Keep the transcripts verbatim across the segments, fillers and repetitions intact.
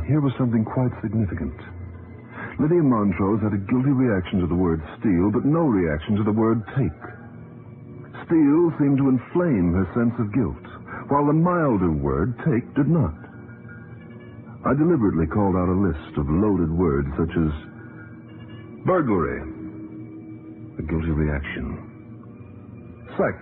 here was something quite significant. Lydia Montrose had a guilty reaction to the word steal, but no reaction to the word take. Steal seemed to inflame her sense of guilt, while the milder word take did not. I deliberately called out a list of loaded words such as burglary, a guilty reaction, sex,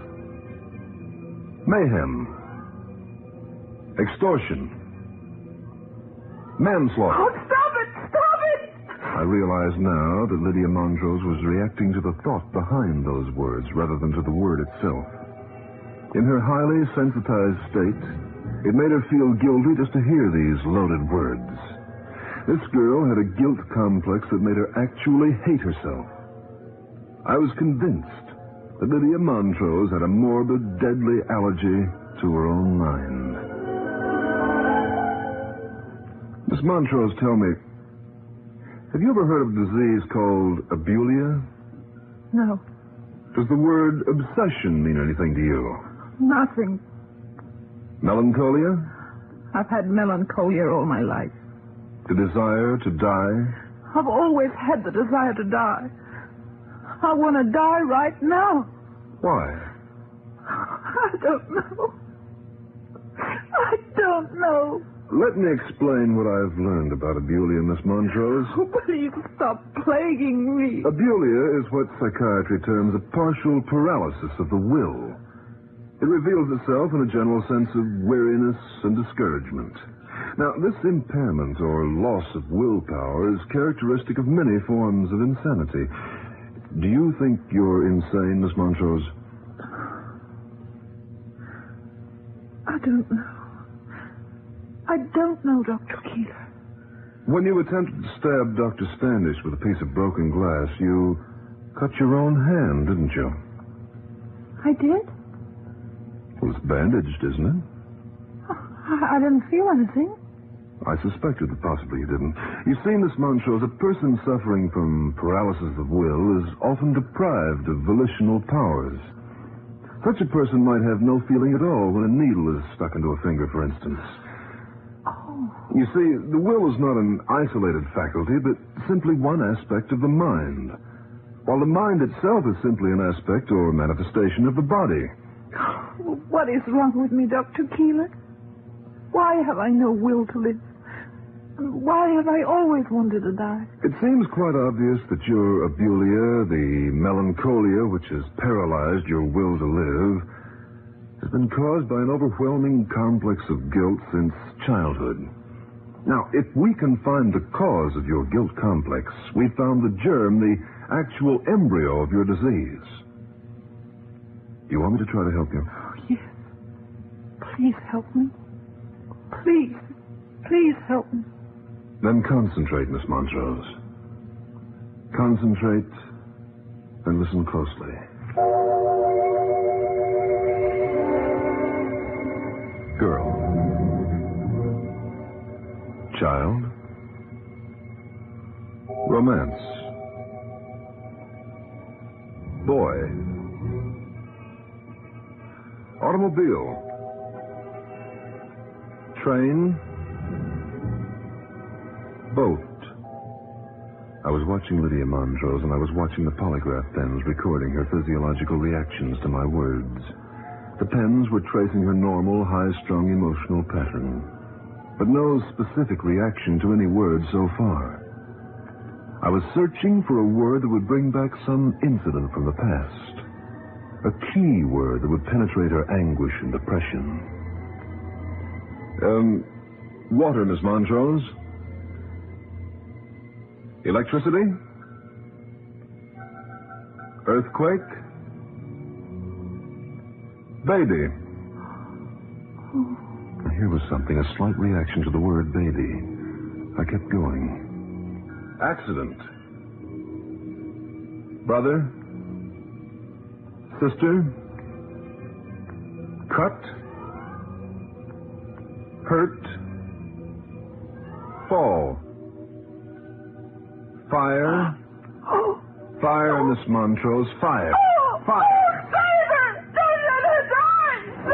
mayhem, extortion, manslaughter. Oh, stop it! Stop it! I realize now that Lydia Montrose was reacting to the thought behind those words rather than to the word itself. In her highly sensitized state, it made her feel guilty just to hear these loaded words. This girl had a guilt complex that made her actually hate herself. I was convinced that Lydia Montrose had a morbid, deadly allergy to her own mind. Miss Montrose, tell me, have you ever heard of a disease called abulia? No. Does the word obsession mean anything to you? Nothing. Melancholia? I've had melancholia all my life. The desire to die? I've always had the desire to die. I want to die right now. Why? I don't know. I don't know. Let me explain what I've learned about abulia, Miss Montrose. Oh, please stop plaguing me. Abulia is what psychiatry terms a partial paralysis of the will. It reveals itself in a general sense of weariness and discouragement. Now, this impairment or loss of willpower is characteristic of many forms of insanity. Do you think you're insane, Miss Montrose? I don't know. I don't know, Doctor Keeler. When you attempted to stab Doctor Standish with a piece of broken glass, you cut your own hand, didn't you? I did? Well, it's bandaged, isn't it? I, I didn't feel anything. I suspected that possibly you didn't. You see, Miss Montrose, a person suffering from paralysis of will is often deprived of volitional powers. Such a person might have no feeling at all when a needle is stuck into a finger, for instance. Oh. You see, the will is not an isolated faculty, but simply one aspect of the mind, while the mind itself is simply an aspect or manifestation of the body. What is wrong with me, Doctor Keeler? Why have I no will to live? Why have I always wanted to die? It seems quite obvious that your abulia, the melancholia which has paralyzed your will to live, has been caused by an overwhelming complex of guilt since childhood. Now, if we can find the cause of your guilt complex, we've found the germ, the actual embryo of your disease. You want me to try to help you? Oh, yes. Please help me. Please. Please help me. Then concentrate, Miss Montrose. Concentrate and listen closely. Girl. Child. Romance. Boy. Automobile. Train. Boat. I was watching Lydia Montrose, and I was watching the polygraph pens recording her physiological reactions to my words. The pens were tracing her normal, high-strung emotional pattern, but no specific reaction to any word so far. I was searching for a word that would bring back some incident from the past, a key word that would penetrate her anguish and depression. Um, water, Miss Montrose. Electricity? Earthquake? Baby. Here was something, a slight reaction to the word baby. I kept going. Accident. Brother? Sister? Cut? Hurt? Fall? Fire? Fire, Miss Montrose, fire. Fire.